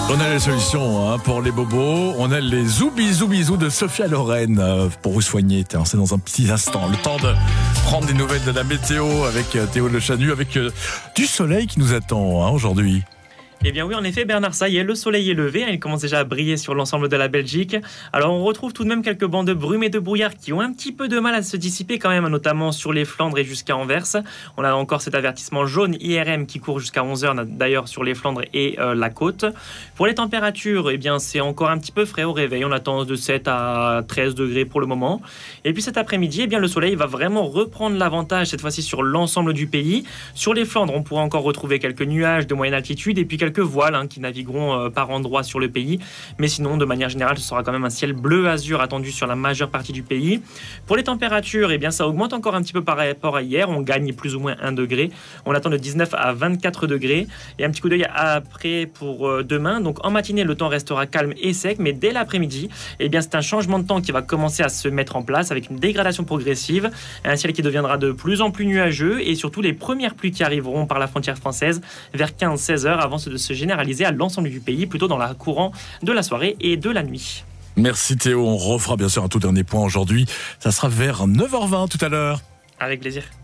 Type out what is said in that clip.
On a les solutions pour les bobos. On a les zoubis de Sophia Loren pour vous soigner. C'est dans un petit instant. Le temps de prendre des nouvelles de la météo avec Théo Le Chanu, avec du soleil qui nous attend aujourd'hui. Eh bien oui, en effet, Bernard, ça y est, le soleil est levé, il commence déjà à briller sur l'ensemble de la Belgique. Alors on retrouve tout de même quelques bancs de brume et de brouillard qui ont un petit peu de mal à se dissiper quand même, notamment sur les Flandres et jusqu'à Anvers. On a encore cet avertissement jaune IRM qui court jusqu'à 11h d'ailleurs sur les Flandres et la côte. Pour les températures, eh bien c'est encore un petit peu frais au réveil, on attend de 7 à 13 degrés pour le moment. Et puis cet après-midi, eh bien le soleil va vraiment reprendre l'avantage cette fois-ci sur l'ensemble du pays. Sur les Flandres, on pourra encore retrouver quelques nuages de moyenne altitude et puis quelques voiles qui navigueront par endroits sur le pays. Mais sinon, de manière générale, ce sera quand même un ciel bleu-azur attendu sur la majeure partie du pays. Pour les températures, eh bien, ça augmente encore un petit peu par rapport à hier. On gagne plus ou moins 1 degré. On attend de 19 à 24 degrés. Et un petit coup d'œil après pour demain. Donc en matinée, le temps restera calme et sec. Mais dès l'après-midi, eh bien, c'est un changement de temps qui va commencer à se mettre en place avec une dégradation progressive. Un ciel qui deviendra de plus en plus nuageux. Et surtout, les premières pluies qui arriveront par la frontière française vers 15-16 heures avant de se généraliser à l'ensemble du pays, plutôt dans la courant de la soirée et de la nuit. Merci Théo, on refera bien sûr un tout dernier point aujourd'hui. Ça sera vers 9h20 tout à l'heure. Avec plaisir.